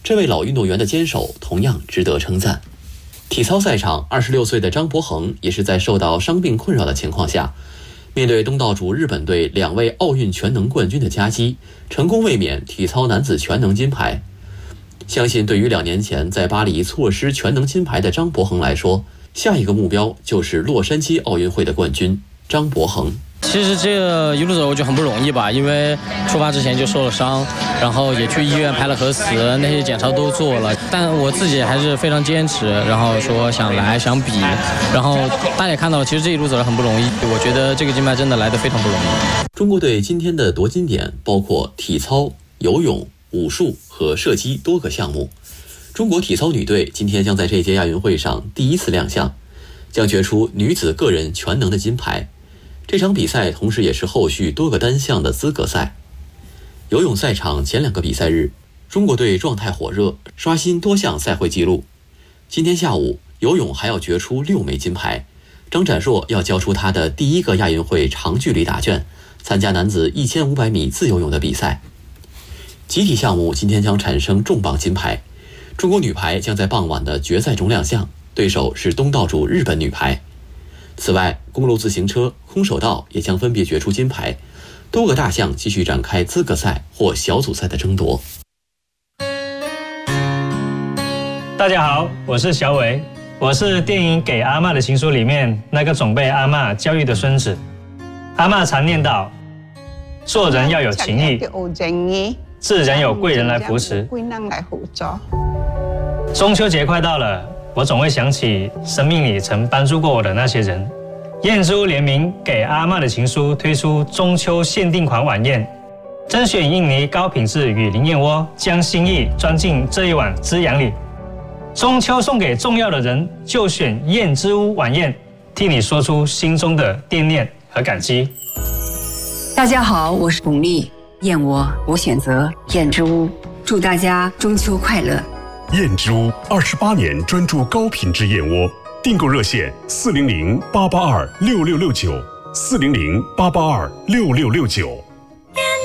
这位老运动员的坚守同样值得称赞。体操赛场，26岁的张博恒也是在受到伤病困扰的情况下，面对东道主日本队2位奥运全能冠军的夹击，成功卫冕体操男子全能金牌。相信对于2年前在巴黎错失全能金牌的张博恒来说，下一个目标就是洛杉矶奥运会的冠军。张博恒。 其实这一路走我觉得很不容易吧，因为出发之前就受了伤，然后也去医院拍了核磁，那些检查都做了，但我自己还是非常坚持，然后说想来想比，然后大家也看到了，其实这一路走得很不容易，我觉得这个金牌真的来得非常不容易。 中国队今天的夺金点包括体操、游泳、武术和射击多个项目。中国体操女队今天将在这届亚运会上第一次亮相，将决出女子个人全能的金牌。这场比赛同时也是后续多个单项的资格赛。游泳赛场前2个比赛日，中国队状态火热，刷新多项赛会纪录。今天下午，游泳还要决出6枚金牌。张展硕要交出他的第1个亚运会长距离答卷，参加男子1500米自由泳的比赛。集体项目今天将产生重磅金牌，中国女排将在傍晚的决赛中亮相，对手是东道主日本女排。此外，公路自行车、空手道也将分别决出金牌，多个大项继续展开资格赛或小组赛的争夺。 大家好，我是小伟，我是电影《给阿嬷的情书》里面那个总被阿嬷教育的孙子。阿嬷常念叨，做人要有情义，自然有贵人来扶持。中秋节快到了，我总会想起生命里曾帮助过我的那些人。燕之屋联名给阿嬷的情书推出中秋限定款晚宴，甄选印尼高品质雨林燕窝，将心意装进这一碗滋养里。中秋送给重要的人，就选燕之屋晚宴，替你说出心中的惦念和感激。 大家好，我是巩俐，燕窝我选择燕之屋，祝大家中秋快乐。 燕之屋28年专注高品质燕窝，订购热线400-882-6669，400-882-6669。